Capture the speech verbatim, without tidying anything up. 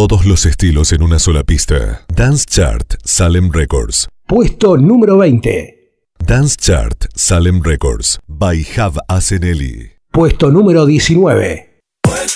Todos los estilos en una sola pista. Dance Chart Salem Records. Puesto número veinte. Dance Chart Salem Records by Jav Aseneli. Puesto número diecinueve.